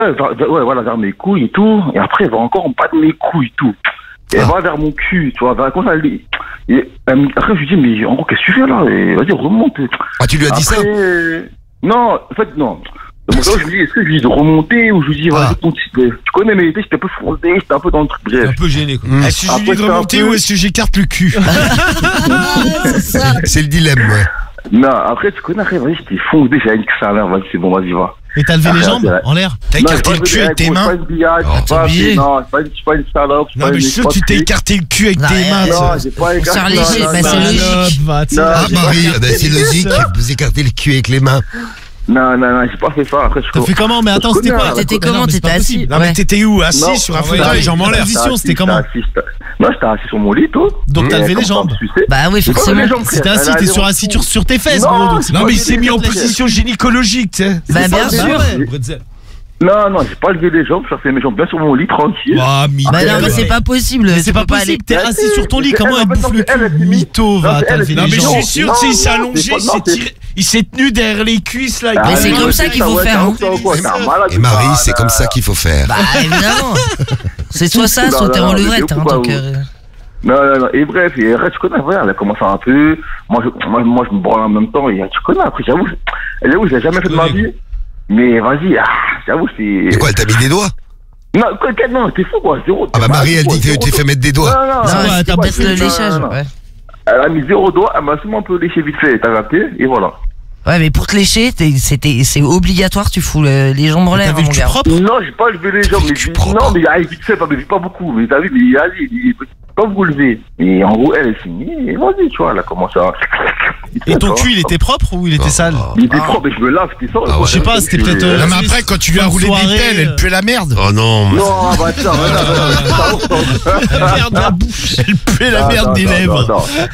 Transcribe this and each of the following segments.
Ouais, voilà, vers mes couilles et tout. Et après, elle va encore en bas de mes couilles et tout. Et elle va vers mon cul, tu vois. Comme ça, après, je lui dis, mais en gros, qu'est-ce que tu fais là? Et vas-y, remonte. Ah, tu lui as dit ça? Non, en fait, non. Donc, là, je lui dis, est-ce que je lui dis de remonter ou je lui dis, vas-y, continue. Tu connais, mais j'étais un peu froncé, j'étais un peu dans le truc, bref. Un peu gêné, quoi. Est-ce que je lui dis de remonter ou est-ce que j'écarte le cul? C'est le dilemme, ouais. Non, après, tu connais, vas-y, j'étais foncé, j'ai une salaire, vas-y, c'est bon, vas-y, va. Et t'as levé les jambes en l'air? T'as écarté le cul avec tes mains? Non, c'est pas une salope. Non, mais je suis sûr que tu t'es écarté le cul avec tes mains. Non, j'ai pas écarté. Faire léger, bah c'est logique. Ah, Marie, c'est logique, vous écartez le cul avec les mains. Non, j'ai pas fait ça. Après, T'as fait comment? Mais attends, c'était quoi? T'étais comment? T'étais assis? Non, mais t'étais où? Assis sur un fauteuil, les jambes en l'air. Position, c'était comment? Non, j'étais assis sur mon lit, tout. Donc t'as levé les jambes? Bah oui, forcément. Si t'es assis, t'es sur tes fesses, gros. Non, mais il s'est mis en position gynécologique, tu sais. Bah bien sûr. Non, j'ai pas levé les jambes, ça fait mes jambes bien sur mon lit, tranquille. Ah, Bah non, mais c'est pas possible. C'est pas possible, t'es assis sur ton lit, comment elle bouffe le cul? Mytho, va, t'as levé Non, les mais je jambes. suis sûr, il s'est allongé, il s'est tenu derrière les cuisses, là. Mais c'est comme ça qu'il faut faire. Et Marie, c'est comme ça qu'il faut faire. Bah évidemment. C'est soit ça, soit t'es en levrette. Non, et bref, et reste, tu connais, voilà, elle a commencé un peu. Moi, je me branle en même temps, et tu connais, après, j'avoue, je l'ai jamais fait de ma vie. Mais vas-y, j'avoue, c'est. Et quoi, elle t'a mis des doigts? Non, t'es fou, quoi, zéro. Ah bah Marie, elle dit que t'es fait mettre des doigts. Non, t'as peut-être le léchage, ouais. Elle a mis 0 doigt, elle m'a seulement un peu léché vite fait, t'as capté, et voilà. Ouais, mais pour te lécher, c'est obligatoire, tu fous les jambes en l'air, mon gars. Non, j'ai pas levé les jambes, mais non, mais vite fait, pas beaucoup, mais t'as vu, mais vas-y, pas vous lever. Et en gros, elle s'est mise, et vas-y, tu vois, elle a commencé à. Et ton cul, il était propre ou il était sale? Il était propre, mais je me lave, c'était ça. Je sais pas, c'était peut-être. Non, mais après, quand tu lui as roulé des pelles, elle puait la merde. Oh non. Non, bah tiens, La merde de la bouche. Elle puait la merde des lèvres.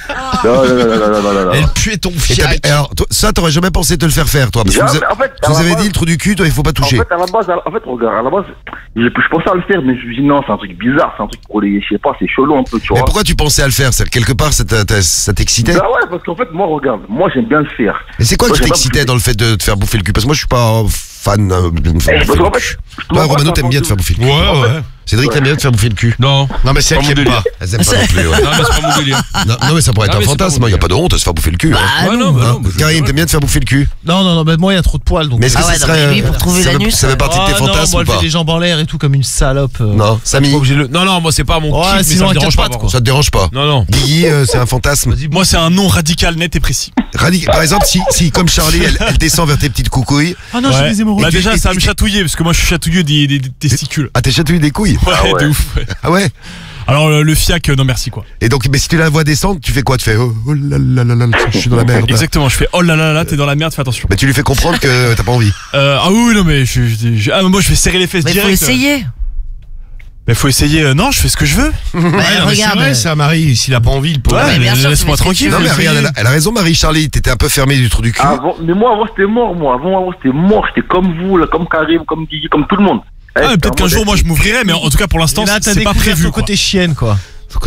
Non. Elle puait ton fiac. Alors, ça, t'aurais jamais pensé te le faire faire, toi? Parce que vous avez dit le trou du cul, toi, il faut pas toucher. En fait, regarde, à la base, je pensais à le faire, mais je me suis dit non, c'est un truc bizarre, c'est un truc pour les, je sais pas, c'est chelou un peu, tu vois. Mais pourquoi tu pensais à le faire? Quelque part, ça t'excitait? Bah ouais, parce qu'en fait, moi, regarde, moi, j'aime bien le faire. Mais c'est quoi qui t'excitait dans le fait de te faire bouffer le cul? Parce que moi, je suis pas fan de me faire bouffer le cul. Toi, Romano, t'aimes bien te faire bouffer le cul. Ouais. Cédric, t'aimes bien te faire bouffer le cul? Non, mais c'est elle qui aime pas. Elles aiment pas non plus, ouais. Non, mais c'est pas mon délire. Non, mais ça pourrait être un fantasme, il y a pas de honte à se faire bouffer le cul. Karim, t'aimes bien te faire bouffer le cul? Non, mais moi, il y a trop de poils, donc. Mais est-ce que ce serait. pour trouver l'anus. Ça fait partie de tes fantasmes moi, ou pas? je fais les jambes en l'air et tout comme une salope. Non, Samy. Non, moi, c'est pas mon kiff, mais ça sinon, me dérange pas. Ça te dérange pas? Non. Guigui, c'est un fantasme. Moi, c'est un nom radical, net et précis. Par exemple, si comme Charlie, elle descend vers tes petites coucouilles. Ah non, j'ai des hémorroïdes. Bah déjà, ça va me chatouiller, parce que moi, je suis chatouilleux des testicules. Ah, t'es chatouillé des couilles? Ouais, de ouf. Ah ouais? Alors, le fiac, non merci, quoi. Et donc, mais si tu la vois descendre, tu fais quoi? Tu fais oh là là là là, je suis dans la merde. Exactement, je fais oh là là là, t'es dans la merde, fais attention. Mais tu lui fais comprendre que t'as pas envie. Ah oui, non, mais moi, je vais serrer les fesses Mais direct. faut essayer. Mais faut essayer, non, je fais ce que je veux. Regarde. C'est vrai, ça, Marie, s'il a pas envie, il peut. Ouais, bien sûr, laisse-moi tranquille. Non, mais regarde, elle a raison, Marie. Charlie, t'étais un peu fermé du trou du cul. Mais moi, avant, c'était mort, Avant, c'était mort. J'étais comme vous, là, comme Karim, comme Guigui, comme tout le monde. Ah, peut-être qu'un jour, moi, je m'ouvrirai, mais en tout cas, pour l'instant, c'est pas prévu. Ton côté chienne, quoi.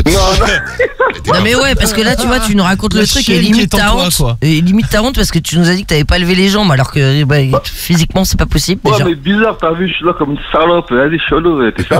Non mais ouais, parce que là tu vois, tu nous racontes le truc et limite t'as honte. Et limite t'as honte parce que tu nous as dit que t'avais pas levé les jambes alors que physiquement c'est pas possible déjà. Ouais mais bizarre, t'as vu, je suis là comme une salope, vas-y chelou, t'es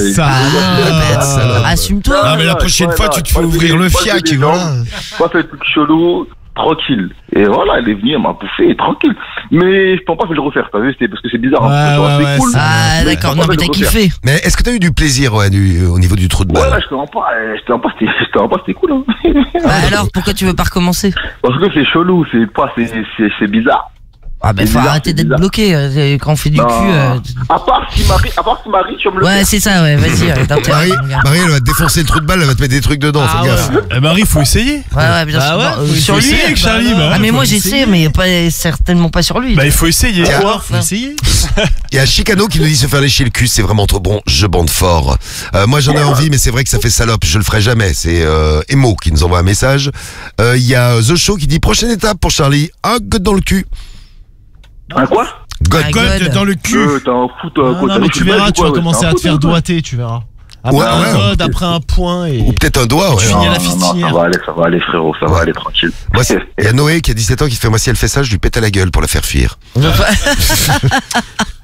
salope. Assume-toi. Non mais la prochaine fois tu te fais ouvrir le fiac et voilà. Pas fait le truc chelou, tranquille. Et voilà, elle est venue, elle m'a bouffé, tranquille. Mais je pense pas que je vais le refaire, t'as vu, parce que c'est bizarre. Ouais, cool. Ah d'accord, non mais t'as kiffé. Mais est-ce que t'as eu du plaisir au niveau du trou de balle? Ouais, là, je te rends pas, c'était cool. Hein. Alors, pourquoi tu veux pas recommencer? Parce que c'est chelou, c'est bizarre. Ah bah faut arrêter d'être bloqué quand on fait du cul. À part si Marie, tu vas me le faire. Ouais, c'est ça, ouais, vas-y. Marie, elle va te défoncer le trou de balle, elle va te mettre des trucs dedans, fais gaffe. Marie, faut essayer. Ouais, bien sûr. Sur lui, avec Charlie. Ah mais moi j'essaie, mais certainement pas sur lui. Bah il faut essayer. Faut essayer. Il y a Chicano qui nous dit se faire lécher le cul, c'est vraiment trop bon, je bande fort. Moi j'en ai envie, mais c'est vrai que ça fait salope, je le ferai jamais. C'est Emo qui nous envoie un message. Il y a The Show qui dit prochaine étape pour Charlie, un god dans le cul. Un quoi? God dans le cul. T'es un fou, toi. Non mais tu verras, tu vas commencer à te faire doigter, tu verras. Après un god, après un point et... Ou peut-être un doigt, ouais. Tu finis à la fistinière. Ça va aller frérot, ça va aller tranquille. Moi, il y a Noé qui a 17 ans qui fait moi si elle fait ça, je lui pète à la gueule pour la faire fuir.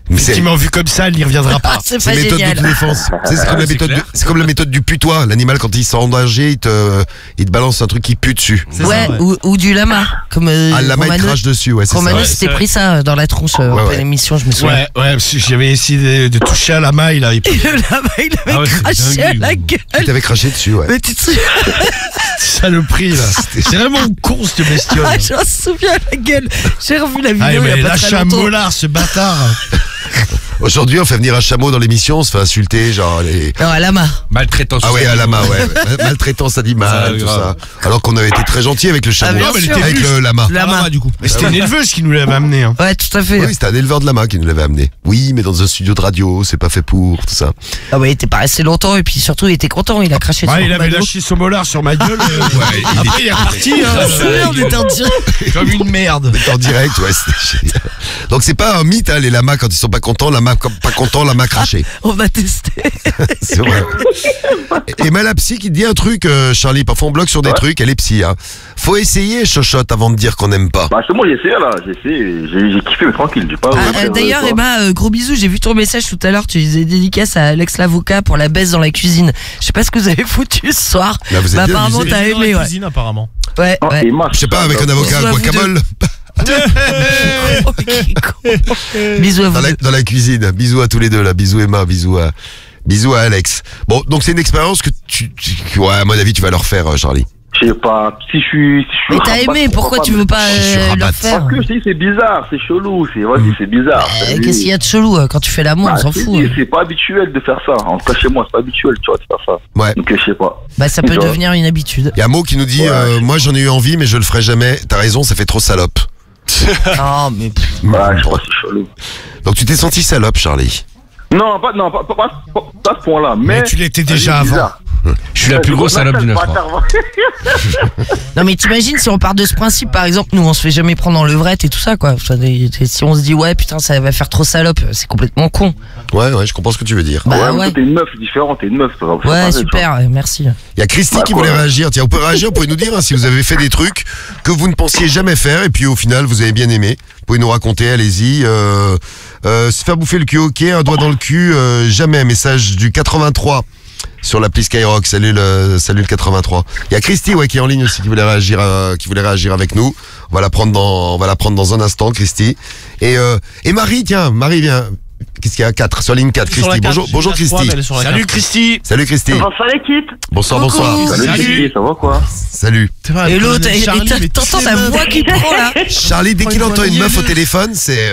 Effectivement, vu comme ça, elle n'y reviendra pas. C'est C'est pas méthode génial. d'autodéfense. C'est comme la méthode c'est comme la méthode du putois. L'animal, quand il sent en danger, il te balance un truc qui pue dessus. Ouais, ou du lama. Comme, Ah, le lama, il crache dessus, ouais, c'est ça. Romano Ouais. s'était pris ça dans la tronche en ouais. pleine émission, je me souviens. Ouais, parce que j'avais essayé de toucher à la maille, là. Et le lama, il avait Ah ouais, c'est craché à dingue, la lui. Il gueule. t'avait craché dessus, ouais. Mais tu te souviens, Saloperie, là. C'est vraiment con, cette bestiole. je me souviens la gueule. J'ai revu la Ah, vidéo mais il y a pas lâche très un longtemps. molar, ce bâtard. Aujourd'hui, on fait venir un chameau dans l'émission, on se fait insulter, genre les... Non, un lama. Maltraitance. Ah ouais, à lama, ouais. Maltraitance animale, Ça, tout grave. ça. Alors qu'on avait été très gentil avec le chameau. bien sûr. Avec le lama. Lama. Du coup. Mais c'était une éleveuse qui nous l'avait amené. Hein. Ouais, tout à fait. Oui, c'était un éleveur de lama qui nous l'avait amené. Oui, mais dans un studio de radio, c'est pas fait pour, tout ça. Ah ouais, il était pas resté longtemps et puis surtout il était content, il a craché sur Ouais, il avait Romano. lâché son molar sur ma gueule. Après, il est reparti. Ah, c'est vrai, on était en direct. Comme une merde. En direct, ouais, c'était génial. Donc c'est pas un mythe, hein, les lamas, quand ils sont pas contents, lama pas content, lama craché. On va tester. C'est vrai. Et Malapsy qui te dit un truc, Charlie, parfois on bloque sur des trucs, elle est psy, hein. Faut essayer, chochotte, avant de dire qu'on n'aime pas. Bah, c'est moi, j'ai essayé, là. J'ai kiffé, mais tranquille. J'ai pas. D'ailleurs, Emma, gros bisous, j'ai vu ton message tout à l'heure, tu disais dédicace à Alex l'avocat pour la baisse dans la cuisine. Je sais pas ce que vous avez foutu ce soir. Là, vous êtes Bah, bien apparemment amusés. t'as aimé, ouais. Cuisine, apparemment. Ouais, Ah, ouais. et Marc, Je sais pas, avec un avocat Bonsoir, vous guacamole Oh, qui con. Bisous à vous deux. dans la cuisine. Bisous à tous les deux, là. Bisous Emma, bisous à Alex. Bon, donc c'est une expérience que ouais, à mon avis, tu vas leur faire, Charlie. Je sais pas. Si je suis. Mais t'as aimé, pourquoi tu veux pas Je suis leur rabat. faire Parce que je dis, c'est bizarre, c'est chelou. Vas-y, c'est bizarre. Qu'est-ce qu'il y a de chelou quand tu fais l'amour, on s'en fout. C'est pas habituel de faire ça. En tout cas, chez moi, c'est pas habituel, tu vois, de faire ça. Ouais. Donc, je sais pas. Bah ça peut devenir une habitude. Il y a un mot qui nous dit, Ouais. moi j'en ai eu envie, mais je le ferai jamais. T'as raison, ça fait trop salope. Non, mais Ouais, je crois que c'est chelou. Donc tu t'es senti salope, Charlie. Non, pas à ce point-là. Mais tu l'étais déjà avant. bizarre. Je suis la plus grosse salope du 9. non mais t'imagines si on part de ce principe, par exemple, nous on se fait jamais prendre en levrette et tout ça quoi. Si on se dit ouais putain ça va faire trop salope, c'est complètement con. Ouais, je comprends ce que tu veux dire. Bah Ouais, ouais. mais t'es une meuf, c'est différent, t'es une meuf. c'est pas Ouais pareil, tu vois. super, merci. Il y a Christy qui voulait réagir. Tiens, on peut réagir, vous pouvez nous dire hein, si vous avez fait des trucs que vous ne pensiez jamais faire et puis au final vous avez bien aimé. Vous pouvez nous raconter, allez-y. Se faire bouffer le cul, ok, un doigt dans le cul, jamais. Message du 83 sur l'appli Skyrock. Salut le 83. Il y a Christy qui est en ligne aussi qui voulait réagir avec nous. On va la prendre dans un instant, Christy. Et Marie, tiens, Marie vient. Qu'est-ce qu'il y a 4 sur ligne 4, Christy. Bonjour Christy. Salut Christy. Salut Christy. Bonsoir l'équipe. Bonsoir. Salut, Christy, ça va quoi? Salut. Et l'autre, t'entends ta voix qui prend là. Charlie, dès qu'il entend une meuf au téléphone, c'est...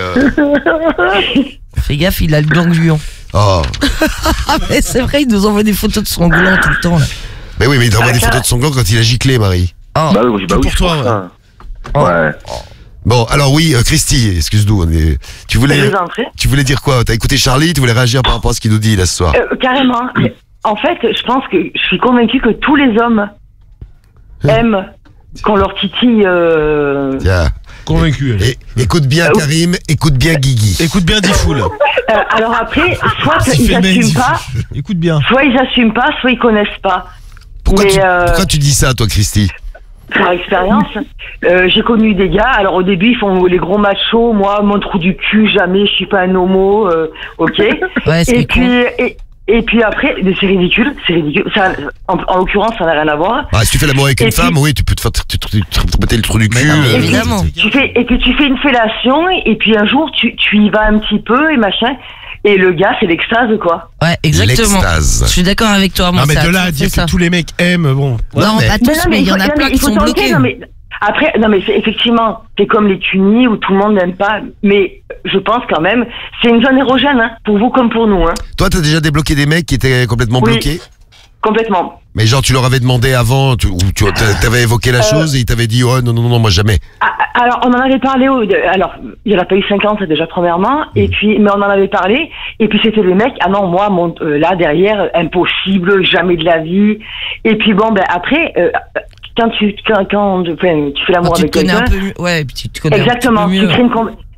Fais gaffe, il a le ganglion. Oh. Ah mais c'est vrai, il nous envoie des photos de son gland tout le temps là. Mais oui, mais il t'envoie des photos de son gland quand il a giclé, Marie. Oh. Bah oui, pour toi, je pense ça. Ouais. Bon, alors oui, Christy, excuse-nous, tu Je voulais vous en prie. dire quoi? T'as écouté Charlie, tu voulais réagir par rapport à ce qu'il nous dit là ce soir? Carrément. En fait, je pense que je suis convaincue que tous les hommes aiment qu'on leur titille. Tiens. Convaincu, elle. Et, écoute bien Karim, écoute bien Guigui. Écoute bien Diffoul. Alors après, soit Il ils fait le mec, n'assument Diffoul. pas, Écoute bien. soit ils assument pas, soit ils connaissent pas. Pourquoi, Mais, pourquoi tu dis ça, toi, Christy? Par expérience, j'ai connu des gars. Alors au début, ils font les gros machos. Moi, mon trou du cul, jamais. Je suis pas un homo. Ok. Ouais, c'est Et puis et puis après, mais c'est ridicule. Ça, en l'occurrence, ça n'a rien à voir. Ah, si tu fais l'amour avec Et une puis- femme, oui, tu peux te faire botter le trou du cul. non, mais Et puis, évidemment. et puis tu fais une fellation et puis un jour tu y vas un petit peu et machin. Et le gars, c'est l'extase, quoi. Ouais, exactement. L'extase. Je suis d'accord avec toi, moi. Non, mais ça a de là à toujours dire fait ça. que tous les mecs aiment, bon. Non, mais- pas tous, mais il y en a faut- plein qui faut sont tenter, bloqués. non, mais après, non, mais c'est effectivement, c'est comme les tunis où tout le monde n'aime pas. Mais je pense quand même, c'est une zone érogène, hein, pour vous comme pour nous, hein. Toi, t'as déjà débloqué des mecs qui étaient complètement Oui. bloqués? Complètement. Mais genre, tu leur avais demandé avant, ou tu t'avais évoqué la chose et ils t'avaient dit, oh non, moi jamais. Alors, on en avait parlé, alors, il n'y en a pas eu 50, déjà, premièrement, et puis, mais on en avait parlé, et puis c'était les mecs, ah non, moi, là, derrière, impossible, jamais de la vie, et puis bon, ben, après, quand tu fais l'amour Quand tu avec te connais quelqu'un, un peu mieux. Ouais, puis tu te connais exactement, un petit tu peu crées mieux.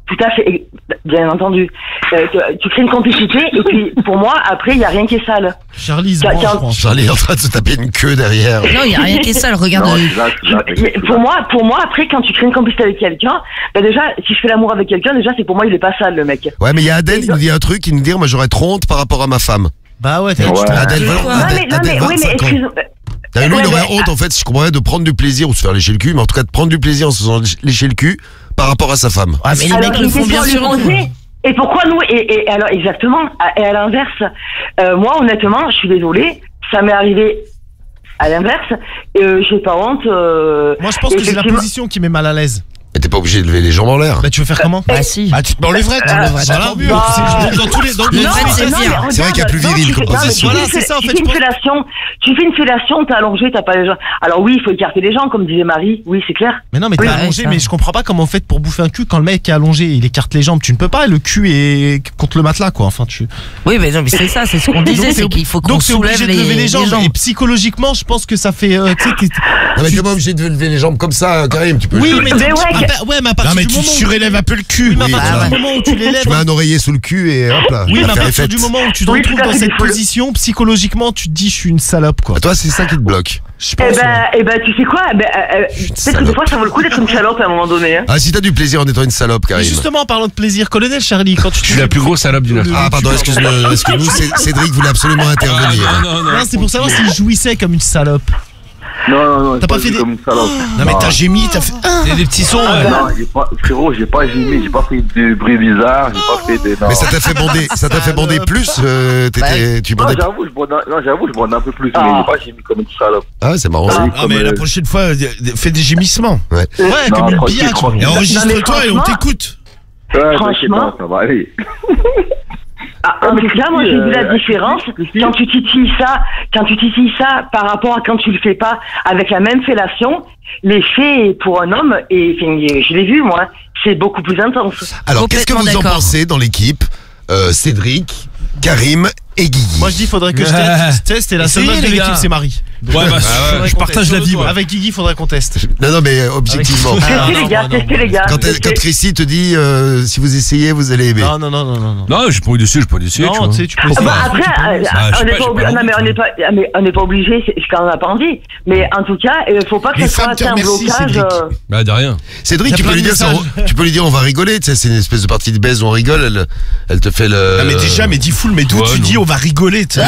Tout à fait, bien entendu. Tu crées une complicité et puis pour moi après il y a rien qui est sale. Charlie, Charlie est en train de se taper une queue derrière. Non, il y a rien qui est sale. Regarde. Pour moi après quand tu crées une complicité avec quelqu'un, déjà si je fais l'amour avec quelqu'un déjà c'est pour moi il est pas sale le mec. Ouais, mais il y a Adèle, il nous dit un truc, il nous dit moi j'aurais trop honte par rapport à ma femme. Bah ouais, t'as Adèle, Adèle 25 ans. Lui, il aurait honte, en fait, si je comprends, de prendre du plaisir ou se faire lécher le cul, mais en tout cas de prendre du plaisir en se faisant lécher le cul par rapport à sa femme. Ah, mais les mecs le font bien sûr. Et pourquoi nous et alors exactement, et à l'inverse, moi honnêtement, je suis désolée, ça m'est arrivé à l'inverse, j'ai pas honte. Moi je pense que c'est la position qui met mal à l'aise. Mais t'es pas obligé de lever les jambes en l'air. Bah tu veux faire comment? Bah si. Ah tu te mets en levrette. C'est tant mieux. Dans tous les c'est vrai qu'il y a plus viril comme position. Voilà, c'est ça en fait. Tu fais une fellation, t'es allongé, t'as pas les jambes. Alors oui, il faut écarter les jambes comme disait Marie. Oui, c'est clair. Mais non, mais t'es allongé, mais je comprends pas comment on fait pour bouffer un cul quand le mec est allongé, il écarte les jambes. Tu ne peux pas, le cul est contre le matelas quoi. Enfin tu. Oui, mais non, mais c'est ça, c'est ce qu'on disait, c'est qu'il faut qu'on soulève les jambes. Et psychologiquement, je pense que ça fait. Non mais t'es pas obligé de lever les jambes comme ça, Karim. Tu peux. Oui, mais ouais, mais à partir tu surélèves un peu le cul. Oui, à partir du moment où tu l'élèves. Tu mets un oreiller sous le cul et hop là. Oui, mais à partir du moment où tu te retrouves dans cette position, psychologiquement, tu te dis je suis une salope quoi. Toi, c'est ça qui te bloque. Tu sais quoi, peut-être que des fois ça vaut le coup d'être une salope à un moment donné. Ah, si t'as du plaisir en étant une salope, Karim. Justement, en parlant de plaisir, colonel Charlie, quand tu suis la plus grosse salope du 9. Ah, pardon, excuse-nous, Cédric voulait absolument intervenir. Non, c'est pour savoir s'il jouissait comme une salope. Non, t'as pas fait comme une salope. Non, mais t'as gémi, t'as fait des petits sons. Non, frérot, j'ai pas gémi, j'ai pas fait de bruit bizarre, j'ai pas fait des. Mais ça t'a fait bander plus. Tu bandais. J'avoue, je bande un peu plus, mais j'ai pas gémi comme une salope. Ah, c'est marrant. Ah, mais la prochaine fois, fais des gémissements. Ouais, comme une billard. Et enregistre-toi et on t'écoute. Franchement, ça va aller. En tout cas, moi j'ai vu la différence quand tu titilles ça par rapport à quand tu le fais pas avec la même fellation. L'effet pour un homme, et je l'ai vu moi, c'est beaucoup plus intense. Alors qu'est-ce que vous en pensez dans l'équipe, Cédric, Karim et Guigui? Moi je dis faudrait que je teste et la seule meuf de l'équipe c'est Marie. Ouais, je partage la vie. Avec Guigui faudrait qu'on teste. Non mais objectivement. Testez les gars. Quand Chrissy te dit si vous essayez vous allez aimer. Non. Non, j'ai pas envie d'essayer, Non, tu sais, tu peux essayer. Après, on n'est pas obligé, c'est quand on n'a pas envie. Mais en tout cas, il faut pas que ça soit un blocage. Bah de rien. Cédric, tu peux lui dire on va rigoler, tu sais, c'est une espèce de partie de baise où on rigole, elle te fait le. Ah mais déjà, mais dis full, mais d'où tu dis on va rigoler, tu sais.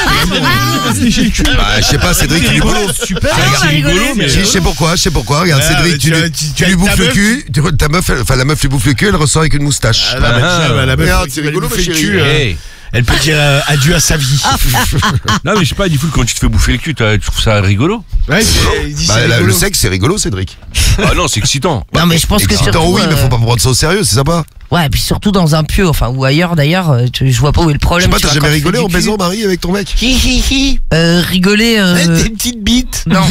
Je sais pas, Cédric, tu lui bouffes. Super, Je sais pourquoi, regarde, Cédric, tu lui bouffes le cul, la meuf lui bouffe le cul, elle ressort avec une moustache. La meuf, c'est rigolo, le cul. Elle peut dire adieu à sa vie. Non mais je sais pas, du coup quand tu te fais bouffer le cul, tu trouves ça rigolo? Ouais, le sexe c'est rigolo, Cédric. Ah non, c'est excitant. Non mais je pense que surtout, oui, mais faut pas prendre ça au sérieux, c'est sympa. Ouais, et puis surtout dans un pieu, enfin ou ailleurs d'ailleurs, je vois pas où est le problème. Je sais pas, t'as jamais rigolé en baisant Marie avec ton mec? Rigoler. Des petites bites. Non.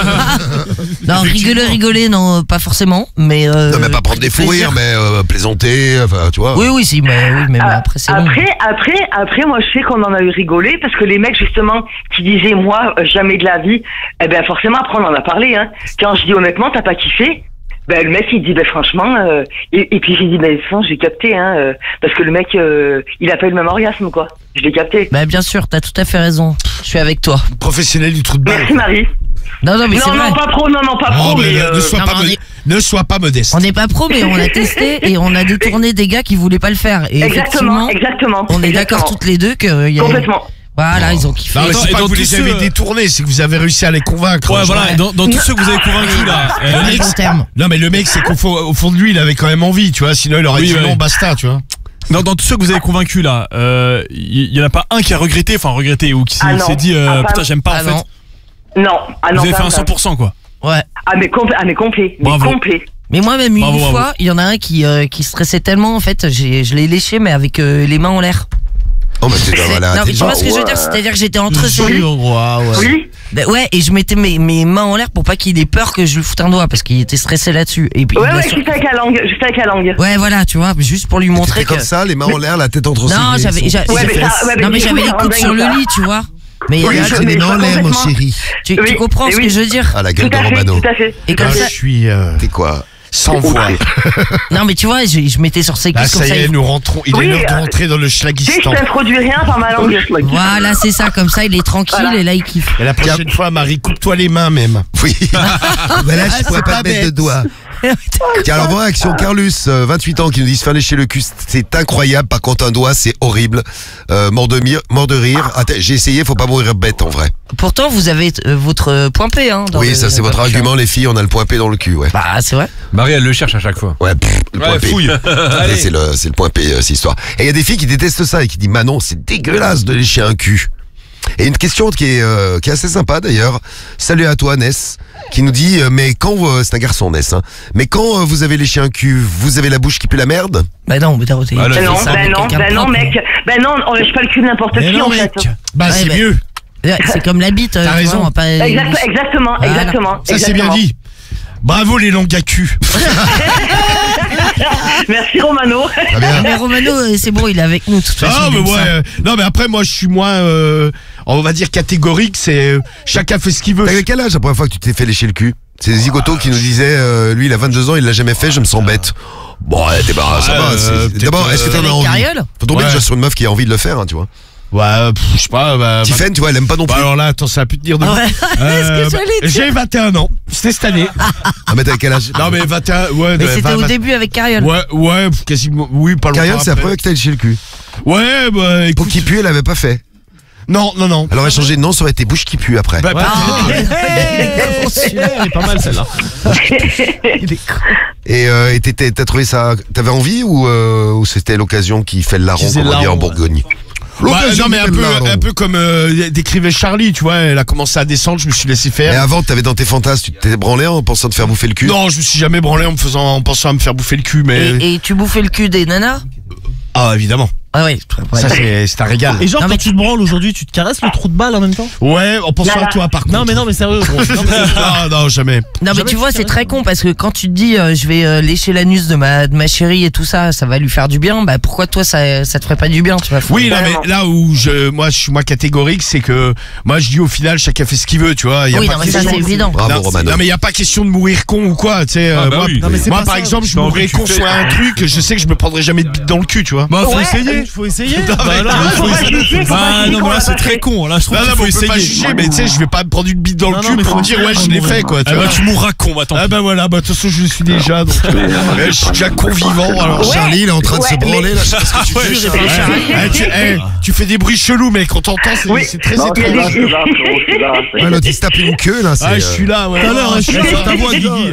Non, rigoler, non, pas forcément, mais. Non, mais pas prendre des fous rires, mais plaisanter, enfin, tu vois. Oui, si, mais après c'est long. Après, moi je sais qu'on en a eu rigolé parce que les mecs justement qui disaient moi jamais de la vie, forcément après on en a parlé. Hein. Quand je dis honnêtement t'as pas kiffé. Le mec il dit franchement et puis j'ai dit j'ai capté parce que le mec il a pas eu le même orgasme quoi. Je l'ai capté. Bien sûr, t'as tout à fait raison. Je suis avec toi. Professionnel du trou de balle. Merci Marie. Non mais c'est vrai. Non pas pro, mais ne sois pas modeste. On n'est pas pro mais on a testé et on a détourné des gars qui voulaient pas le faire et exactement. On est d'accord toutes les deux que y a complètement. Voilà, ils ont kiffé. Non, mais c'est pas que vous les avez détournés, c'est que vous avez réussi à les convaincre. Ouais, voilà, et dans tous ceux que vous avez convaincus là. Non, mais le mec, c'est qu'au fond de lui, il avait quand même envie, tu vois, sinon il aurait dit non, basta, tu vois. Dans tous ceux que vous avez convaincus là, y en a pas un qui a regretté ou qui s'est dit putain, j'aime pas en fait. Non, vous avez fait un 100% quoi. Ouais. Mais complet. Mais moi même une fois, il y en a un qui stressait tellement en fait, je l'ai léché mais avec les mains en l'air. Oh bah c'est voilà. Non mais tu vois ce que je veux dire, c'est-à-dire que j'étais entre sur lui. Oui. Ouais, et je mettais mes mains en l'air pour pas qu'il ait peur que je lui foute un doigt parce qu'il était stressé là-dessus. Et puis juste avec la langue. Ouais, voilà, tu vois, juste pour lui montrer que comme ça, les mains en l'air, la tête entre ses Non, j'avais les coudes sur le lit, tu vois. Mais j'ai les mains en l'air, mon chéri. Tu comprends ce que je veux dire? Ah, la gueule de Romano. Tout à fait. Et comme ça, T'es quoi? Sans voix. Non, mais tu vois, je mettais sur ces cuisses ça comme y ça. est, nous rentrons. Il est l'heure de rentrer dans le Si je schlagistan. t'introduis rien par ma langue. Voilà, c'est ça, comme ça, il est tranquille Voilà. et là, il kiffe. Et la prochaine fois, Marie, coupe-toi les mains même. Oui. Bah là, je pourrais pas te mettre de doigts. Tiens, alors, voilà, action Carlus, 28 ans, qui nous dit se faire lécher le cul, c'est incroyable. Par contre, un doigt, c'est horrible. Mort de rire. Attends, j'ai essayé, faut pas mourir bête en vrai. Pourtant, vous avez votre point P, hein. Oui, ça c'est votre argument, les filles, on a le point P dans le cul, ouais. Bah, c'est vrai. Marie, elle le cherche à chaque fois. Ouais, le point P. Fouille. Allez, c'est le point P, cette histoire. Et il y a des filles qui détestent ça et qui disent Manon, c'est dégueulasse de lécher un cul. Et une question qui est assez sympa d'ailleurs. Salut à toi Ness, qui nous dit mais quand c'est un garçon Ness, hein, mais quand vous avez léché un cul, vous avez la bouche qui pue la merde? Bah non, mais t'as Ben non, mec. Ben non, on lèche pas le cul de n'importe qui en fait. Bah c'est mieux. C'est comme la bite. T'as raison. Vois, pas... Exactement. Ça c'est bien dit. Bravo les langues à cul. Merci Romano. Mais Romano, c'est bon, il est avec nous de toute façon. Non mais après moi je suis moins on va dire catégorique, c'est chacun fait ce qu'il veut. T'avais quel âge la première fois que tu t'es fait lécher le cul? C'est Zigoto qui nous disait lui il a 22 ans, il l'a jamais fait, je me sens bête. Bon, ça va. D'abord, est-ce que t'en as envie? Faut tomber déjà sur une meuf qui a envie de le faire, hein, tu vois. Ouais, je sais pas. Tiffen, tu vois, elle aime pas non plus. Alors là, attends, ça va plus te dire de j'ai 21 ans. C'était cette année. Ah, mais t'avais quel âge? Non, mais 21, ouais. Mais c'était au début avec Cariole. Ouais, quasiment, oui, pas longtemps. Cariole, c'est la première que t'as léché le cul. Ouais, bah, écoute. Pour qui pue, elle avait pas fait. Non. Elle aurait changé de nom, ça aurait été Bouche qui pue après. Elle est pas mal celle-là. Et t'as trouvé ça, t'avais envie ou c'était l'occasion qui fait le larron, comme on dit en Bourgogne? Non mais un peu comme décrivait Charlie, tu vois, elle a commencé à descendre, je me suis laissé faire. Mais avant, t'avais dans tes fantasmes, tu t'es branlé en pensant te faire bouffer le cul? Non, je me suis jamais branlé en pensant à me faire bouffer le cul, mais. Et tu bouffais le cul des nanas? Ah évidemment. Ah oui. Ça c'est un régal. Et genre quand tu te branles aujourd'hui, tu te caresses le trou de balle en même temps? Ouais, en pensant à toi par contre. Non mais sérieux gros. Non, jamais. Non mais tu vois, c'est très con parce que quand tu te dis je vais lécher l'anus de ma chérie et tout ça, ça va lui faire du bien. Bah pourquoi toi ça te ferait pas du bien, tu vois? Oui, non mais là où je suis catégorique, c'est que moi je dis au final chacun fait ce qu'il veut, tu vois. Oui, non mais ça c'est évident. Bravo Romano. Non mais il y a pas question de mourir con ou quoi, tu sais. Moi par exemple, je mourrais con sur un truc, je sais que je me prendrais jamais de bite dans le cul, tu vois. Bah faut essayer. Non mais là c'est très con. Là je trouve qu'il faut essayer. Pas juger, mais tu sais, je vais pas me prendre une bite dans le cul pour me dire ouais je l'ai fait quoi. Tu mourras con, attends. Ah bah voilà, de toute façon je le suis déjà, donc je suis déjà con vivant. Alors Charlie, il est en train de se branler là, je sais pas ce que tu fais. Tu fais des bruits chelous, mec, on t'entend, c'est très étrange. Ouais, l'autre il se tape une queue là. Ah, je suis là, ouais. Tout à l'heure, je suis sur ta voix, Guigui.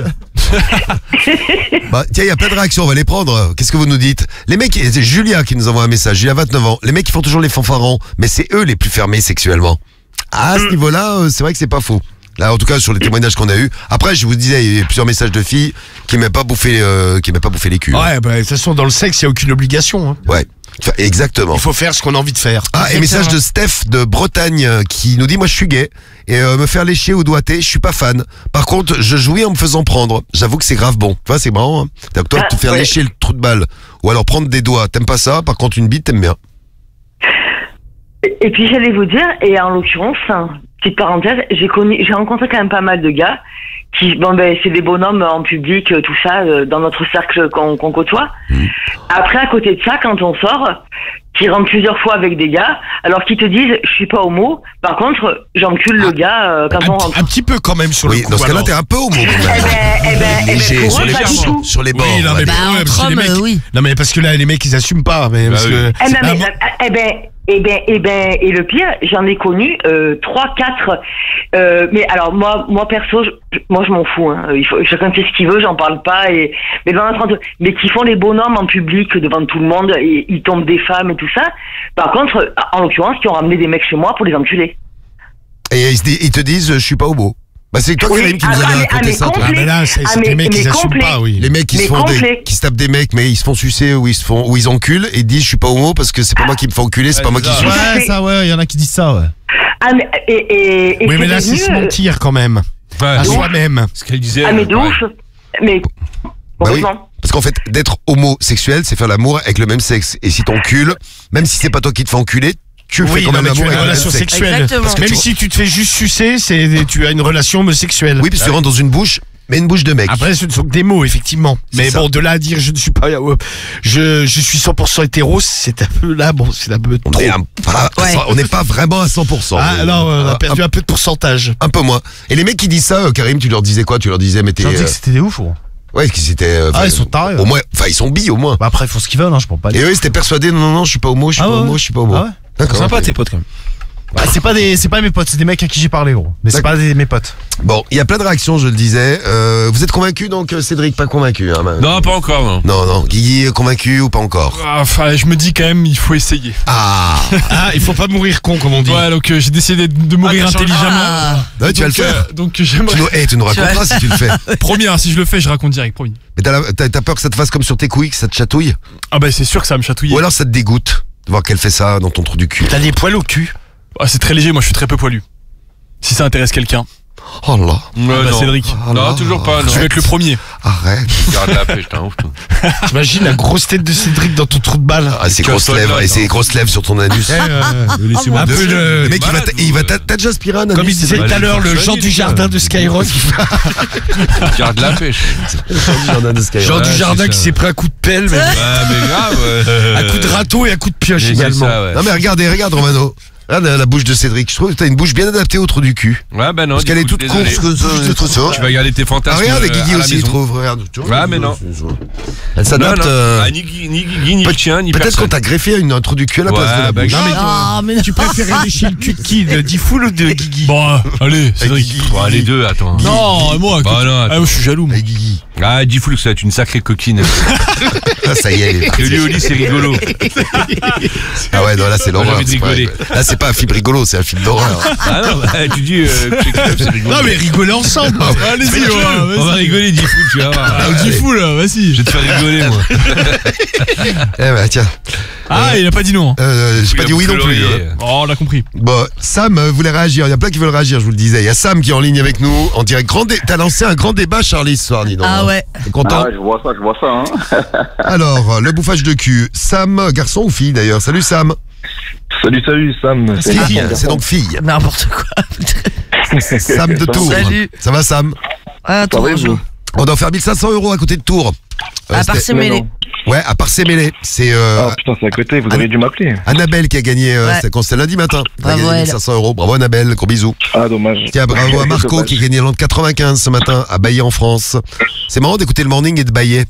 Bah tiens, il y a plein de réactions, on va les prendre. Qu'est-ce que vous nous dites? Les mecs, c'est Julia qui nous envoie un message. Julia, 29 ans. Les mecs qui font toujours les fanfarons, mais c'est eux les plus fermés sexuellement. À ce niveau-là, c'est vrai que c'est pas faux. Là, en tout cas, sur les témoignages qu'on a eu. Après, je vous disais, il y a plusieurs messages de filles qui n'aimaient pas bouffer les culs. Ouais, bah de toute façon, dans le sexe, il y a aucune obligation. Hein. Ouais. Enfin, exactement. Il faut faire ce qu'on a envie de faire. Ah, et message de Steph de Bretagne qui nous dit moi je suis gay et me faire lécher ou doigter, je suis pas fan. Par contre, je jouis en me faisant prendre. J'avoue que c'est grave bon. Tu vois, c'est marrant. Hein. Donc toi, te faire lécher le trou de balle ou alors prendre des doigts, t'aimes pas ça. Par contre, une bite, t'aimes bien. Et puis j'allais vous dire, et en l'occurrence, petite parenthèse, j'ai rencontré quand même pas mal de gars qui, c'est des bonhommes en public, tout ça, dans notre cercle qu'on côtoie. Après, à côté de ça, quand on sort, qui rentrent plusieurs fois avec des gars, alors qu'ils te disent, je suis pas homo, par contre, j'encule le gars quand on rentre. Un petit peu quand même sur le coup. Oui, dans ce cas-là, t'es un peu homo. Léger, sur les bords. Oui, non, mais oui. Non, mais parce que là, les mecs, ils assument pas. Mais parce que. Et le pire, j'en ai connu 3-4. Mais alors moi perso, moi je m'en fous. Hein. Chacun fait ce qu'il veut, j'en parle pas. Mais qui font les bonhommes en public devant tout le monde, et ils tombent des femmes et tout ça. Par contre, en l'occurrence, qui ont ramené des mecs chez moi pour les enculer. Et ils te disent, je suis pas homo. Bah c'est toi Karim qui nous avait raconté ça. Mais là, c'est les mecs qui assument pas, oui. Les mecs qui se tapent des mecs, mais ils se font sucer ou ils enculent et disent je suis pas homo parce que c'est pas moi qui me fais enculer, c'est pas moi qui suis. Ouais, ça ouais, il y en a qui disent ça, ouais. Oui, mais là c'est se mentir quand même. À soi-même. Ce qu'elle disait. Mais de ouf. Mais oui. Parce qu'en fait, d'être homosexuel, c'est faire l'amour avec le même sexe. Et si t'encules, même si c'est pas toi qui te fais enculer, tu fais quand même l'amour avec une relation sexuelle. Exactement. Même si tu te fais juste sucer, tu as une relation homosexuelle. Oui, parce que tu rentres dans une bouche, Mais une bouche de mec. Après, ce ne sont que des mots, effectivement. Mais bon, de là à dire je ne suis pas, je suis 100% hétéro, c'est un peu là, bon, c'est un peu trop. On n'est pas vraiment à 100%. Ah non, on a perdu un peu de pourcentage. Un peu moins. Et les mecs qui disent ça, Karim, tu leur disais quoi? Tu leur disais, mais t'es. Je leur disais que c'était des oufs, gros. Ouais, qu'ils étaient. Ils sont tarés. Au moins, enfin, ils sont bi au moins. Bah après, ils font ce qu'ils veulent, hein, je pense pas. Et eux, ils étaient persuadés, non, je suis pas homo, je suis pas homo, je suis pas homo. Ah ouais. D'accord. C'est sympa tes potes quand même. Bah, c'est pas mes potes, c'est des mecs à qui j'ai parlé, gros. Mais c'est pas mes potes. Bon, il y a plein de réactions, je le disais. Vous êtes convaincu donc, Cédric, pas convaincu hein, Non, pas encore, non. Non, Guigui est convaincu ou pas encore? Enfin, je me dis quand même, il faut essayer. Il faut pas mourir con, comme on dit. Ouais, donc j'ai décidé de mourir intelligemment. Ouais, tu vas le faire. Donc j'aimerais. Tu nous raconteras si tu le fais. Promis, hein, si je le fais, je raconte direct, promis. Mais t'as peur que ça te fasse comme sur tes couilles, que ça te chatouille? Ah bah c'est sûr que ça va me chatouiller. Ou alors ça te dégoûte de voir qu'elle fait ça dans ton trou du cul? T'as des poils au cul? Ah, c'est très léger, moi je suis très peu poilu. Si ça intéresse quelqu'un. Oh là. Bah, Cédric. Non, toujours pas. Je vais être le premier. Arrête. Garde la pêche, t'es un ouf. T'imagines la grosse tête de Cédric dans ton trou de balle? Ses grosses lèvres et ses grosses lèvres sur ton anus. Laissez-moi le mec, t'as déjà aspiré un anus? Comme il disait tout à l'heure, le Jean du Jardin de Skyrock. Garde la pêche. Jean du Jardin qui s'est pris un coup de pelle. Mais grave. Un coup de râteau et un coup de pioche également. Non mais regarde Romano. Regarde la bouche de Cédric, je trouve que t'as une bouche bien adaptée au trou du cul. Ouais, bah non. Parce qu'elle est toute courte. Tu vas garder tes fantasmes. Regarde, Guigui aussi, il trouve. Regarde. Ouais, mais non. Elle s'adapte. Ni Guigui, ni le chien, ni Peut-être personne. qu'on t'a greffé un trou du cul à la place de la bouche. Non, mais tu préférais lécher le cul de qui? De Diffoul ou de Guigui? Bon, allez, Cédric. Bon, les deux, attends. Non, moi. Bah non. Moi, je suis jaloux, moi. Guigui. Ah, Diffoul, ça va être une sacrée coquine. Ça y est, elle est partie. Que lui au lit, c'est rigolo. Ah ouais, non, là c'est l'horreur. J'ai envie de rigoler. Là c'est pas un film rigolo, c'est un film d'horreur. Ah non, tu dis c'est rigolo. Non, mais rigoler ensemble. Allez-y, on va rigoler, Diffoul, tu vas voir. Diffoul, vas-y. Je vais te faire rigoler, moi. Eh bah tiens. Il a pas dit non. J'ai pas dit oui non plus. Oh, on l'a compris. Bon, Sam voulait réagir. Il y a plein qui veulent réagir, je vous le disais. Il y a Sam qui est en ligne avec nous. On dirait t'as lancé un grand débat, Charlie, ce soir, dis donc. Ah ouais. T'es content? Je vois ça. Hein. Alors, le bouffage de cul. Sam, garçon ou fille d'ailleurs? Salut Sam. Salut Sam. C'est donc fille. N'importe quoi. Sam de Tours. Salut. Ça va Sam? Ah, bonjour. On doit faire 1500 € à côté de Tours. À part ses mêlés. Ouais, à part ses mêlés. C'est putain, c'est à côté, vous avez dû m'appeler. Annabelle qui a gagné, c'était lundi matin. Elle a gagné 1500 €. Bravo Annabelle, gros bisous. Ah, dommage. Tiens, bravo à Marco qui a gagné l'an 95 ce matin à Baillé en France. C'est marrant d'écouter le morning et de bailler.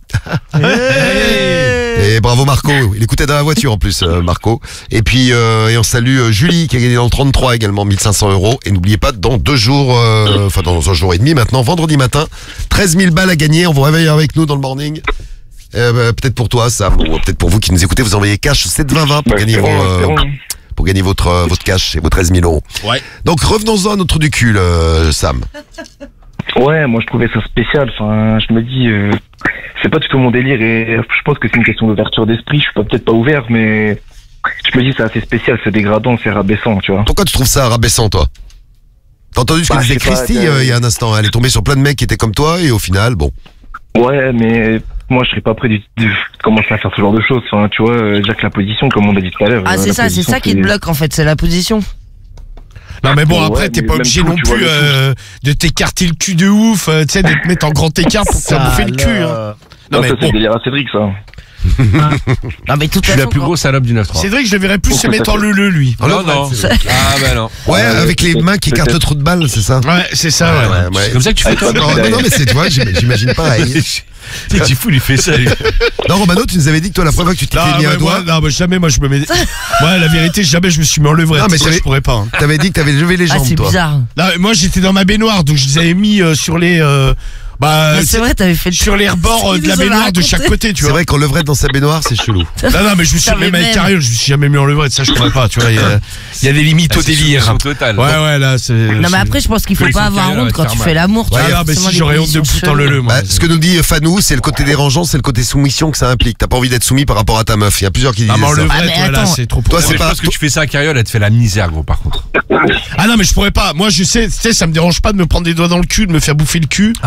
Et bravo Marco, il écoutait dans la voiture en plus Marco. Et puis et on salue Julie qui a gagné dans le 33 également 1500 €. Et n'oubliez pas, dans 2 jours, enfin dans un jour et demi maintenant, vendredi matin, 13 000 balles à gagner. On vous réveille avec nous dans le morning. Peut-être pour toi Sam, ou peut-être pour vous qui nous écoutez, vous envoyez cash 72020 pour gagner pour gagner votre cash et vos 13 000 €. Ouais. Donc revenons-en à notre du cul, Sam. Ouais, moi je trouvais ça spécial. Enfin, je me dis, c'est pas du tout mon délire et je pense que c'est une question d'ouverture d'esprit. Je suis peut-être pas ouvert, mais je me dis c'est assez spécial, c'est dégradant, c'est rabaissant, tu vois. Pourquoi tu trouves ça rabaissant, toi? T'as entendu ce que disait Christy il y a un instant? Elle est tombée sur plein de mecs qui étaient comme toi et au final, bon. Ouais, mais moi je serais pas prêt de commencer à faire ce genre de choses. Enfin, tu vois, déjà que la position, comme on a dit tout à l'heure. Ah, c'est ça qui te bloque en fait, c'est la position. Non mais bon, après t'es pas obligé non plus de t'écarter le cul de ouf, tu sais, de te mettre en grand écart pour te faire bouffer le cul. Non mais ça c'est le délire à Cédric, ça. Non mais tout Je suis la plus grosse salope du 9-3. Cédric, je le verrais plus se mettre en leu lui. Non. Ah bah non. Ouais, avec les mains qui écartent le trou de balle, c'est ça? Ouais, c'est ça, ouais. C'est comme ça que tu fais toi? Non, mais c'est toi, j'imagine pareil. Tu fou, il fait ça, lui. Non, Romano, tu nous avais dit que toi, la première fois que tu t'es fait mis un doigt. Non, mais jamais, moi, je me mets. Ouais, la vérité, jamais je me suis mis en levrette. Non, mais je pourrais pas. T'avais dit que t'avais levé les jambes, c'est toi. bizarre. Non, moi, j'étais dans ma baignoire, donc je les avais mis sur les. C'est vrai, t'avais fait sur les rebords de la baignoire de chaque côté, tu vois. C'est vrai qu'en levrette dans sa baignoire, c'est chelou. Non, mais je me suis même avec Cariol, je me suis jamais mis en levrette, ça je comprends pas, tu vois. Il y a des limites au délire. Ouais, là, c'est. Non, mais après, je pense qu'il faut pas avoir honte quand tu fais l'amour, tu vois. Mais si j'aurais honte de foutre en le moi. Ce que nous dit Fanou, c'est le côté dérangeant, c'est le côté soumission que ça implique. T'as pas envie d'être soumis par rapport à ta meuf. Il y a plusieurs qui disent ça. Levrette, c'est trop. Toi, c'est pas. Parce que tu fais ça à Cariol, elle te fait la misère, gros, par contre. Ah non, mais je pourrais pas. Moi, je sais, ça me dérange pas de me prendre des doigts dans le cul, de me faire bouffer le cul. Ah ouais.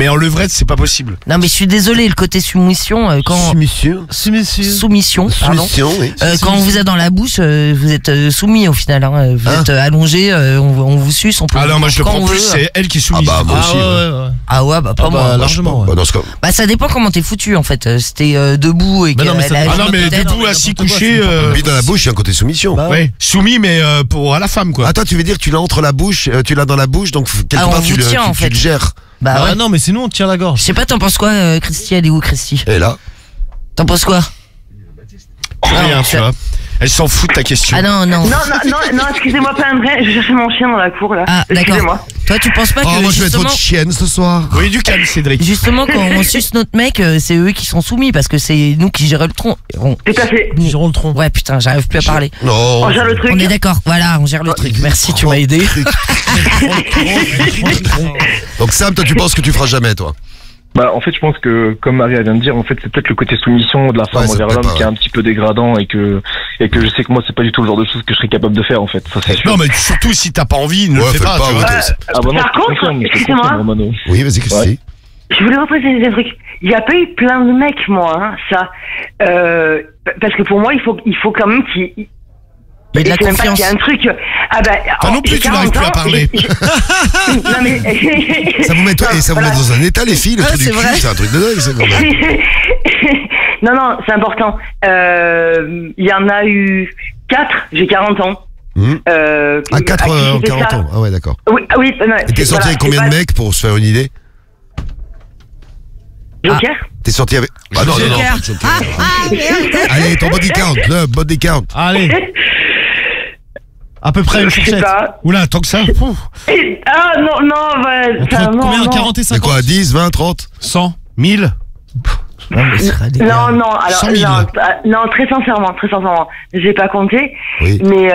Mais en levrette, c'est pas possible. Non, mais je suis désolé, le côté soumission, quand. Soumission, pardon. Oui. Quand on vous a dans la bouche, vous êtes soumis au final. Hein. Vous êtes allongé, on vous suce, on peut. Ah non, moi je le quand prends on plus, veut. c'est elle qui est soumise. Ah bah moi aussi. Ah ouais, bah pas moi. Largement. Bah, dans ce cas. Bah ça dépend comment t'es foutu en fait. C'était debout et Mais non, mais ça- Ah non, mais debout, assis, couché. Puis dans la bouche, il y a un côté soumission. Ouais, soumis, mais pour à la femme, quoi. Ah, toi, tu veux dire que tu l'as entre la bouche, tu l'as dans la bouche, donc quelque Ah, on part vous tu le tient, en tu fait. le gères. Bah Ah ouais. non, mais c'est nous, on te tire la gorge. Je sais pas, t'en penses quoi, Christy? Elle est où, Christy? Et là, T'en penses quoi? Rien, tu vois. Elle s'en fout de ta question. Ah non, non. Non, excusez-moi, pas André, je cherchais mon chien dans la cour, là. Ah, d'accord. Excusez-moi. Toi, tu penses pas oh, que moi je vais être justement, votre chienne ce soir. Oui, du calme, Cédric. justement, quand on suce notre mec, c'est eux qui sont soumis parce que c'est nous qui gérons le tronc. Tout à fait. Girons le tronc. Ouais, putain, j'arrive plus à parler. Non. On gère le truc. On est d'accord, voilà, on gère le truc. Merci, tu m'as aidé. Donc Sam, toi tu penses que tu feras jamais, toi? Bah, en fait, je pense que, comme Marie vient de dire, en fait, c'est peut-être le côté soumission de la femme Ouais, ça envers peut l'homme pas, qui est un petit peu dégradant et que je sais que moi, c'est pas du tout le genre de choses que je serais capable de faire, en fait. Ça, c'est sûr. Non, mais surtout si t'as pas envie, ne le fais pas. tu vois. ouais, Ah, bah non, Par je te contre, confirme, je te excusez-moi. confirme, Romano. Oui, vas-y, Christy. Je voulais représenter un truc. Il n'y a pas eu plein de mecs, moi, hein, ça. Parce que pour moi, il faut quand même qu'il... Il y a de la c'est même pas confiance. qu'il y a un truc. Ah bah, Toi non plus, j'ai tu n'arrives 40 plus à ans, parler. Non, mais... Ça vous met, et ça vous met dans un état, les filles, le Ouais, trou du c'est cul, vrai. c'est un truc de dingue, ça, quand même. Non, c'est important. Il y en a eu 4, j'ai 40 ans. À 4 à qui j'ai fait 40 ça. ans. Ah ouais, d'accord. Oui, non, Et t'es sorti voilà, avec combien c'est de pas- mecs pour se faire une idée? Joker T'es sorti avec. Ah non, non, non. Joker. pas de Joker. Allez, ton body count, le body count. Allez, à peu près une Je sais fourchette. pas. Oula, tant que ça. Pouf. Ah non, ouais, Entre ça, non, combien non. 40 et C'est 50? quoi, 10, 20, 30? 100 1000. Non, mais ce serait des gars. Non, alors 100 000. non, très sincèrement, j'ai pas compté, Oui. mais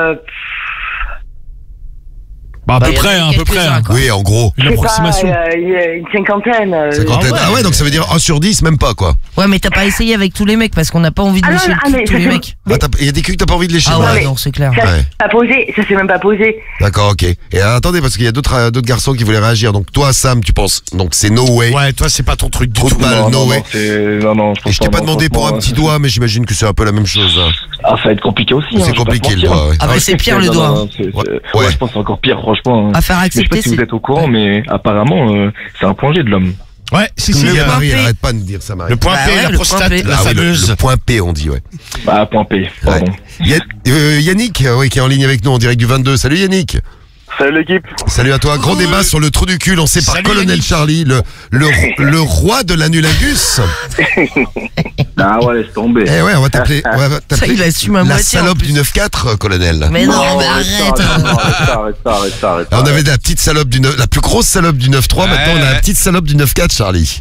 Bah, à Bah, peu y en a près, à peu près. quelques-uns, quoi. Oui, en gros. Une je sais approximation. pas, il y a une cinquantaine. Cinquantaine. Ah ouais, donc ça veut dire 1 sur 10, même pas, quoi. Ouais, mais t'as pas essayé avec tous les mecs parce qu'on n'a pas envie de Ah non, lécher le ah, cul de mais tous ça, les c'est- mecs. Ah, il y a des culs que t'as pas envie de lécher. Ah ouais. ouais, non, c'est clair. Ça Ouais. s'est pas posé, ça s'est même pas posé. D'accord, ok. Et attendez, parce qu'il y a d'autres garçons qui voulaient réagir. Donc toi, Sam, tu penses. Donc c'est no way. Ouais, toi, c'est pas ton truc du Trop de tout. balles, no way. Non, Et je t'ai pas demandé pour un petit doigt, mais j'imagine que c'est un peu la même chose. Hein. Ah, ça va être compliqué aussi. C'est hein, je vais pas compliqué te le mentir. doigt, ouais. Ah bah c'est pire le doigt. hein. Ouais. Je pense que c'est encore pire, franchement. À faire Mais je sais pas accepter, si vous c'est. êtes au courant, mais apparemment, c'est un point G de l'homme. Ouais, si, Mais il y a Marie, P. arrête pas de dire ça, Marie. le point Bah P, ouais, la le prostate, point P. la Ah oui, fameuse. le point P, on dit, ouais. Bah, point P, pardon. Yannick, oui, qui est en ligne avec nous en direct du 22. Salut Yannick. Salut l'équipe. Salut à toi. Gros débat sur le trou du cul lancé par Salut, Colonel Yannick. Charlie, le roi de l'annulagus. Ah ouais, laisse tomber. Eh ouais, on va t'appeler. Ça, il assume à la moitié, en salope plus. du 9-4, colonel. Mais non, mais arrête. Arrête. Alors, on avait la petite salope la plus grosse salope du 9-3, maintenant on a la petite salope du 9-4, Charlie.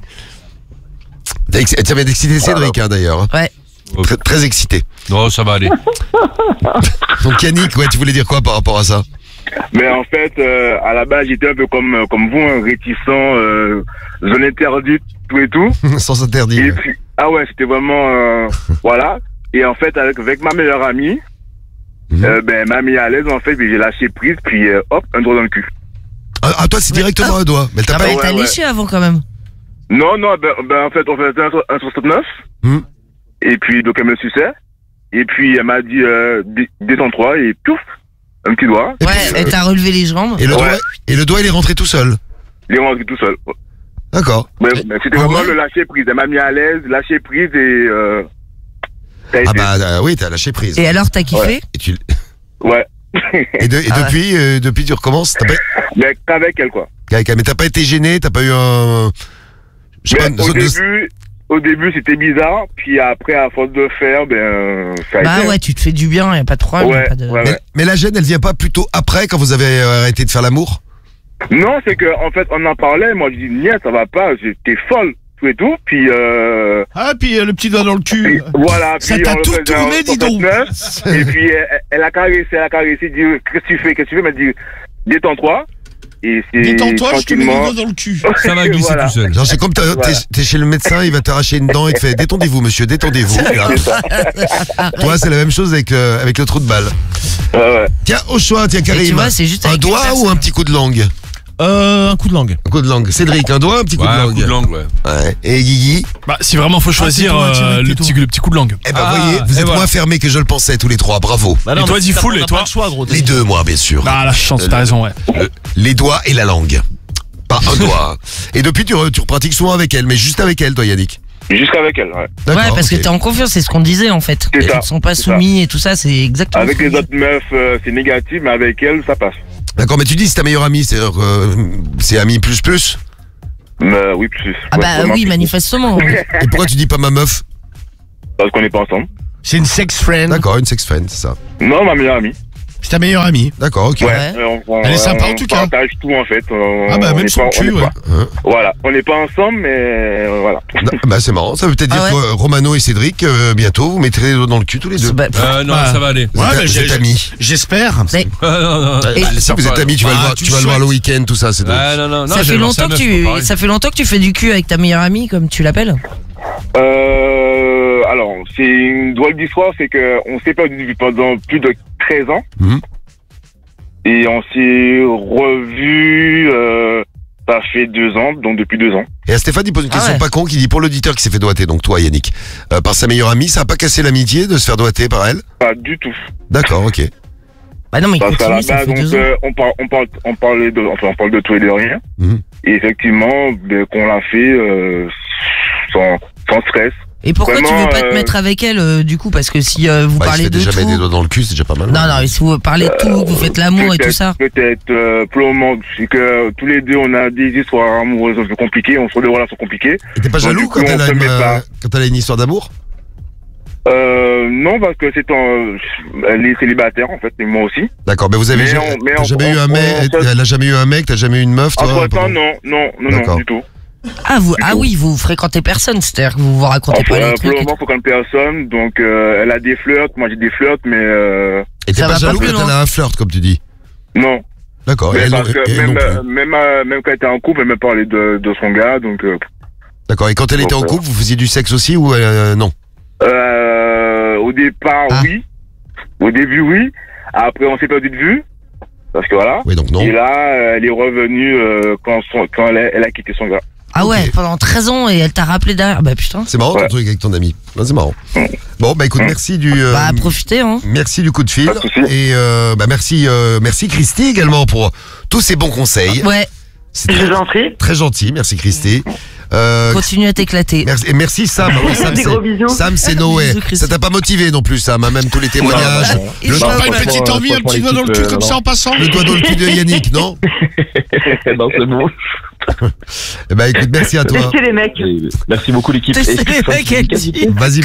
Ça vient d'exciter Cédric, hein, d'ailleurs. hein. Ouais. Très, très excité. Non, ça va aller. Donc Yannick, ouais, tu voulais dire quoi par rapport à ça? Mais en fait, à la base, j'étais un peu comme vous, hein, réticent, zone interdite, tout et tout. Sans interdit. Et puis, ah ouais, c'était vraiment, voilà. Et en fait, avec ma meilleure amie, ben, m'a mis à l'aise, en fait, puis j'ai lâché prise, puis hop, un doigt dans le cul. Ah, toi, c'est directement un doigt. Mais elle t'a Ah pas bah, ouais, t'as ouais. léché avant quand même. Non, ben, en fait, on faisait un 69. Et puis, donc, elle me suçait. Et puis, elle m'a dit, détends-toi, et pouf, un petit doigt. Ouais, et t'as relevé les jambes. Et le, Ouais. doigt, il est rentré tout seul. Il est rentré tout seul. D'accord. Mais c'était Ah vraiment ouais le lâcher prise. Elle m'a mis à l'aise, lâcher prise, et ça a Ah été. bah oui, t'as lâché prise. Et alors, t'as kiffé? Et, tu... Ouais. et, Ah ouais. depuis, tu recommences. T'as pas... Mais qu'avec elle, quoi. Mais t'as pas été gêné, t'as pas eu un. Je sais pas, Mais une zone de- au début, c'était bizarre. Puis après, à force de faire, ben, ça a Bah été. ouais, tu te fais du bien, y a pas de problème. y a Ouais, pas de... ouais, Mais, ouais. mais la gêne, elle vient pas plutôt après, quand vous avez arrêté de faire l'amour? Non, c'est que en fait, on en parlait. Moi, je dis, Nia, ça va pas. T'es folle, tout et tout. Puis, Ah, puis le petit doigt dans le puis cul. voilà. Ça puis t'a on le tout faisait tourné, en dis donc. 69. Et puis, elle a caressé, dit, qu'est-ce que tu fais? Elle m'a dit, détends-toi. Et c'est Détends-toi, je te mets le tranquillement. doigt dans le cul. Ça va glisser Voilà. tout seul. Genre, c'est comme t'es chez le médecin, il va t'arracher une dent et te fait détendez-vous, monsieur, détendez-vous. Toi, c'est la même chose avec le trou de balle. Ouais, ouais. Tiens, au choix, tiens, Et tu Karim. vois, c'est juste Un avec doigt une ou un personne. petit coup de langue? Un coup de langue. Un coup de langue. Cédric, un doigt, un petit coup de langue. Un coup de langue, ouais. Et Guigui? Bah, si vraiment faut choisir le petit coup de langue. Eh ben, voyez, vous êtes moins fermés que je le pensais tous les trois, bravo. Bah non, et toi, dis full, et toi? Les deux, moi, bien sûr. Ah, la chance, t'as raison, ouais. Les doigts et la langue. Pas un doigt. Et depuis, tu pratiques souvent avec elle, mais juste avec elle, toi, Yannick? Jusqu'avec elle, ouais. Ouais, parce que t'es en confiance, c'est ce qu'on disait en fait. C'est ça, Ils sont pas c'est soumis et tout ça, c'est exactement. Avec les autres meufs, c'est négatif, mais avec elle, ça passe. D'accord, mais tu dis c'est ta meilleure amie, c'est ami plus plus? Oui, plus. Ah bah oui, manifestement. Et pourquoi tu dis pas ma meuf? Parce qu'on n'est pas ensemble. C'est une sex friend. D'accord, une sex friend, c'est ça. Non, ma meilleure amie. C'est ta meilleure amie. D'accord, ok. Ouais. Elle est sympa en tout cas. On partage tout en fait. Ah bah même son cul, ouais. Voilà, on n'est pas ensemble, mais voilà. Bah c'est marrant, ça veut peut-être dire que Romano et Cédric, bientôt, vous mettrez les doigts dans le cul tous les deux. Non, ça va aller. Ouais, vous êtes amis. J'espère. Si vous êtes amis, tu vas le voir le week-end, tout ça, c'est non. Ça fait longtemps que tu fais du cul avec ta meilleure amie, comme tu l'appelles? Alors, c'est une drôle d'histoire, c'est qu'on s'est pas vu pendant plus de 13 ans. Et on s'est revus, ça fait 2 ans, donc depuis 2 ans. Et à Stéphane, il pose une question pas con qui dit pour l'auditeur qui s'est fait doigter, donc toi Yannick, par sa meilleure amie, ça a pas cassé l'amitié de se faire doigter par elle? Pas du tout. D'accord, ok. Bah non, mais parce qu'à la base, on parle de tout et de rien. Et effectivement, qu'on l'a fait sans stress. Et pourquoi tu veux pas te mettre avec elle du coup? Parce que si vous parlez de tout... déjà mettre des doigts dans le cul, c'est déjà pas mal. Non, mais si vous parlez de tout, que vous faites l'amour et tout ça. Peut-être, pour le moment, c'est que tous les deux, on a des histoires amoureuses un peu compliquées, on se des relations compliquées. Et t'es pas jaloux quand elle a une histoire d'amour? Non, parce que elle est célibataire en fait, et moi aussi. D'accord, mais vous avez jamais eu un mec, elle a jamais eu un mec, t'as jamais eu une meuf, toi? Entre-temps, non, du tout. Oui, vous fréquentez personne, c'est-à-dire que vous vous racontez pas les trucs. Pour le moment, faut qu'on personne, donc elle a des flirts, moi j'ai des flirts, mais Et t'es pas jaloux quand elle a un flirt, comme tu dis? Non. D'accord, parce que même quand elle était en couple, elle me parlait de son gars, donc... D'accord, et quand elle était en couple, vous faisiez du sexe aussi ou non? Au départ, oui. Au début, oui. Après, on s'est perdu de vue. Parce que voilà. Oui, donc non. Et là, elle est revenue quand elle a quitté son gars. Ah ouais, pendant 13 ans et elle t'a rappelé derrière. Bah putain. C'est marrant ton truc avec ton ami. C'est marrant. Bon, bah écoute, merci du. Profitez, hein. Merci du coup de fil. Et merci Christy également pour tous ces bons conseils. Ouais. C'est très gentil, merci Christy. Continue à t'éclater. Merci Sam. Oui, Sam, c'est Noé. Ça t'a pas motivé non plus, Sam, même tous les témoignages. Pas une petite envie, un petit doigt dans le cul comme ça en passant. Le doigt dans le cul de Yannick, non? Non, c'est bon. Eh ben écoute, merci à toi. Testez les mecs. Merci beaucoup l'équipe. Vas-y.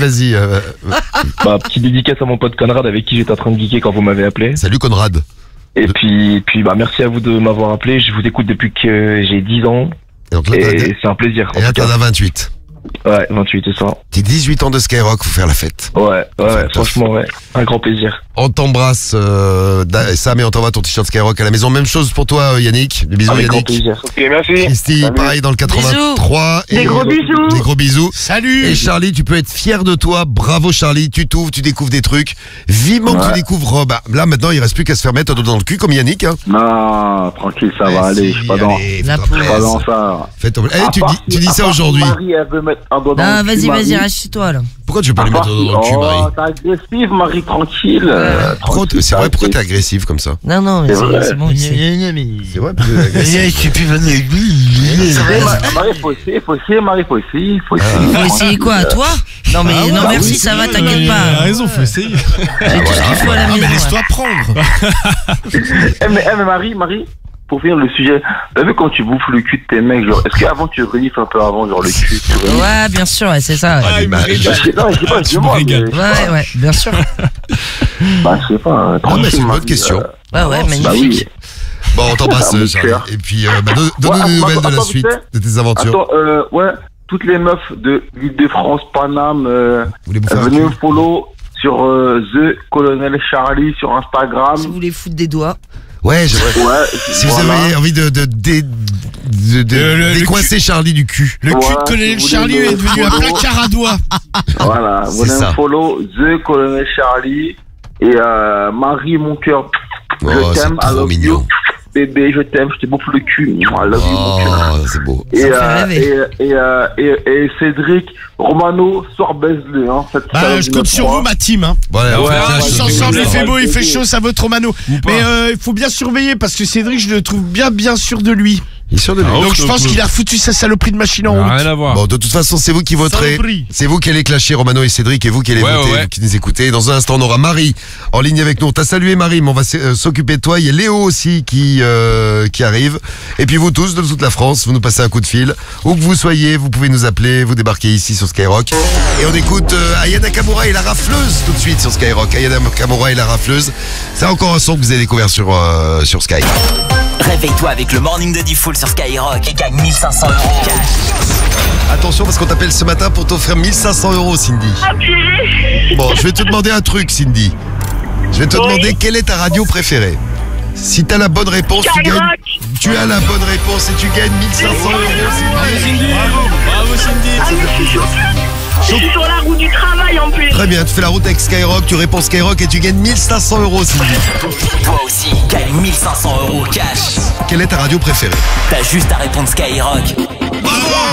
Petite dédicace à mon pote Conrad avec qui j'étais en train de geeker quand vous m'avez appelé. Salut Conrad. Et puis merci à vous de m'avoir appelé. Je vous écoute depuis que j'ai 10 ans. Et c'est un plaisir. Et là t'en as 28. Ouais, 28, c'est ça. T'es 18 ans de Skyrock, faut faire la fête. Ouais, franchement, ouais. Un grand plaisir. On t'embrasse, Sam, et on t'envoie ton t-shirt Skyrock à la maison. Même chose pour toi, Yannick. Des bisous, avec Yannick. Grand plaisir. Ok, merci. Christy, pareil, dans le 83. Des gros bisous. Des gros bisous. Salut. Et Charlie, tu peux être fier de toi. Bravo, Charlie. Tu t'ouvres, tu découvres des trucs. Vivement que tu découvres. Là, maintenant, il reste plus qu'à se faire mettre dans le cul comme Yannick. Hein. Non, tranquille, ça va aller. Je suis pas dans ça. Tu dis ça aujourd'hui. Marie, elle veut mettre un doigt dans le cul. Vas-y, rachète-toi là. Pourquoi tu veux pas lui mettre dans le cul, Marie? T'es agressive, Marie, tranquille. C'est vrai, pourquoi t'es agressive comme ça? Non, mais c'est bon. C'est vrai, Marie, faut essayer, Marie, faut essayer. Faut essayer quoi, toi? Non, mais merci, ça va, t'inquiète pas. Elle a raison, faut essayer. J'ai tout ce qu'il faut à la maison. Mais laisse-toi prendre. Mais Marie, pour finir le sujet, t'as vu quand tu bouffes le cul de tes mecs, genre, est-ce qu'avant tu renifles un peu avant, genre le cul? Ouais, bien sûr, c'est ça. Non, je sais pas, Ouais, bien sûr. Bah, je sais pas. C'est une bonne question. Ouais, magnifique. Bon, on t'embrasse, Charlie. Et puis, donne-nous des nouvelles de la suite de tes aventures. Attends, toutes les meufs de l'Île-de-France, Paname, venez me follow sur The Colonel Charlie sur Instagram. Si vous voulez foutre des doigts. Ouais, j'aimerais. Si vous avez envie de décoincer Charlie du cul. Le cul de Colonel Charlie est devenu un placard à doigts. Voilà, venez me follow The Colonel Charlie et Marie, mon cœur. Je t'aime, I love you. bébé, je t'aime, je te bouffe le cul. Moi, love you, mon cul. C'est beau. Et Cédric, Romano, soir baise-le. Hein, je compte sur vous, ma team. Hein. Tous ensemble, il fait beau, il fait chaud, ça vote Romano. Mais il faut bien surveiller parce que Cédric, je le trouve bien sûr de lui. Il est sûr de lui. Donc je pense qu'il a foutu sa saloperie de machine en route. Rien à voir. Bon, de toute façon, c'est vous qui voterez. C'est vous qui allez clasher Romano et Cédric et vous qui allez voter, vous qui nous écoutez. Dans un instant, on aura Marie en ligne avec nous. T'as salué Marie, mais on va s'occuper de toi. Il y a Léo aussi qui arrive. Et puis vous tous de toute la France, vous nous passez un coup de fil. Où que vous soyez, vous pouvez nous appeler, vous débarquez ici sur Skyrock. Et on écoute Aya Nakamura et la rafleuse tout de suite sur Skyrock. Aya Nakamura et la rafleuse. C'est encore un son que vous avez découvert sur Sky. Réveille-toi avec le morning de Diffoul sur Skyrock et gagne 1500 € cash. Attention parce qu'on t'appelle ce matin pour t'offrir 1500 €, Cindy. Bon, je vais te demander un truc, Cindy. Je vais te demander quelle est ta radio préférée. Si t'as la bonne réponse, tu as la bonne réponse et tu gagnes 1500 €, Cindy. Bravo Cindy. Je suis sur la route du travail en plus. Très bien, tu fais la route avec Skyrock, tu réponds Skyrock et tu gagnes 1500 €, Cindy. Toi aussi, gagne 1500 € cash. Quelle est ta radio préférée? T'as juste à répondre Skyrock.